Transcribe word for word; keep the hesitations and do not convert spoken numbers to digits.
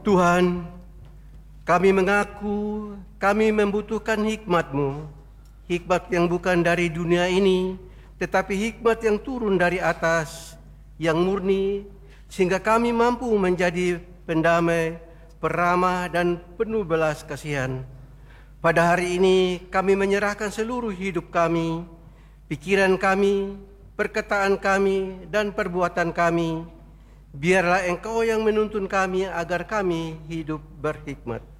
Tuhan, kami mengaku kami membutuhkan hikmat-Mu, hikmat yang bukan dari dunia ini, tetapi hikmat yang turun dari atas, yang murni, sehingga kami mampu menjadi pendamai, peramah, dan penuh belas kasihan. Pada hari ini kami menyerahkan seluruh hidup kami, pikiran kami, perkataan kami, dan perbuatan kami. Biarlah Engkau yang menuntun kami agar kami hidup berhikmat.